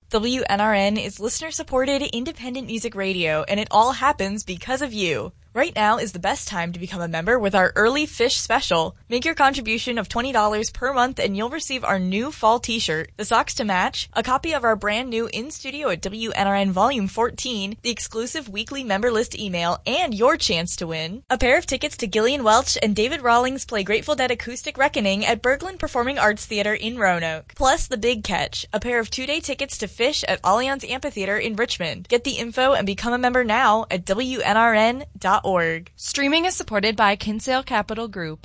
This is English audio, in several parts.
WNRN is listener-supported independent music radio, and it all happens because of you. Right now is the best time to become a member with our Early Fish Special. Make your contribution of $20 per month and you'll receive our new fall t-shirt, the socks to match, a copy of our brand new In Studio at WNRN Volume 14, the exclusive weekly member list email, and your chance to win a pair of tickets to Gillian Welch and David Rawlings play Grateful Dead Acoustic Reckoning at Berglund Performing Arts Theater in Roanoke. Plus the big catch, a pair of 2-day tickets to Fish at Allianz Amphitheater in Richmond. Get the info and become a member now at WNRN.org. Streaming is supported by Kinsale Capital Group.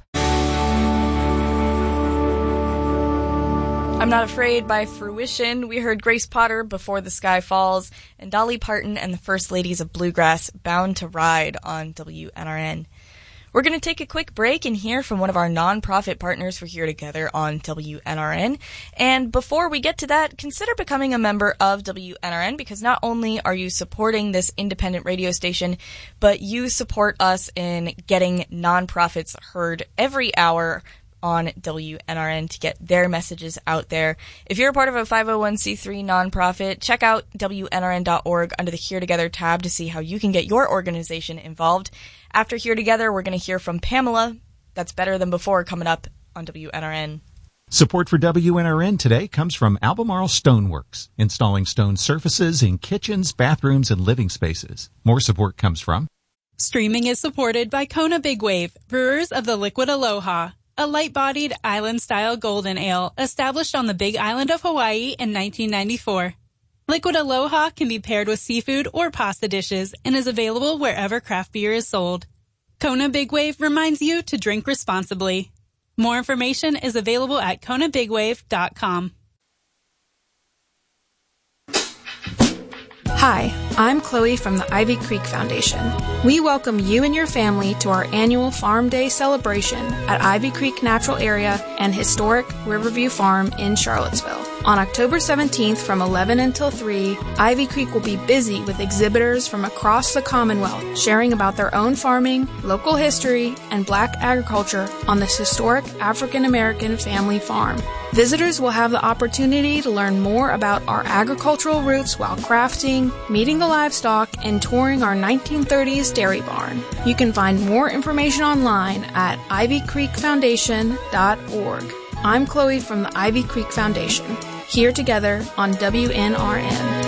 I'm Not Afraid by Fruition. We heard Grace Potter, Before the Sky Falls, and Dolly Parton and the First Ladies of Bluegrass, Bound to Ride on WNRN. We're going to take a quick break and hear from one of our nonprofit partners for Here Together on WNRN. And before we get to that, consider becoming a member of WNRN, because not only are you supporting this independent radio station, but you support us in getting nonprofits heard every hour on WNRN to get their messages out there. If you're a part of a 501c3 nonprofit, check out WNRN.org under the Here Together tab to see how you can get your organization involved. After Here Together, we're going to hear from Pamela. That's Better Than Before coming up on WNRN. Support for WNRN today comes from Albemarle Stoneworks, installing stone surfaces in kitchens, bathrooms, and living spaces. More support comes from... Streaming is supported by Kona Big Wave, brewers of the Liquid Aloha, a light-bodied island-style golden ale established on the Big Island of Hawaii in 1994. Liquid Aloha can be paired with seafood or pasta dishes and is available wherever craft beer is sold. Kona Big Wave reminds you to drink responsibly. More information is available at konabigwave.com. Hi, I'm Chloe from the Ivy Creek Foundation. We welcome you and your family to our annual Farm Day celebration at Ivy Creek Natural Area and historic Riverview Farm in Charlottesville. On October 17th from 11 until 3, Ivy Creek will be busy with exhibitors from across the Commonwealth sharing about their own farming, local history, and black agriculture on this historic African-American family farm. Visitors will have the opportunity to learn more about our agricultural roots while crafting, meeting the livestock, and touring our 1930s dairy barn. You can find more information online at ivycreekfoundation.org. I'm Chloe from the Ivy Creek Foundation. Here Together on WNRN.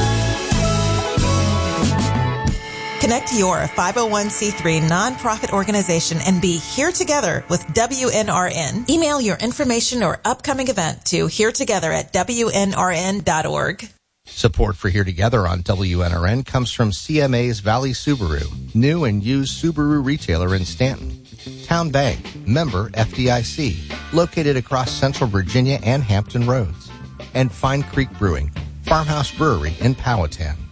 Connect your 501c3 nonprofit organization and be here together with WNRN. Email your information or upcoming event to heretogether@WNRN.org. Support for Here Together on WNRN comes from CMA's Valley Subaru, new and used Subaru retailer in Stanton. Town Bank, member FDIC, located across Central Virginia and Hampton Roads. And Fine Creek Brewing, Farmhouse Brewery in Powhatan.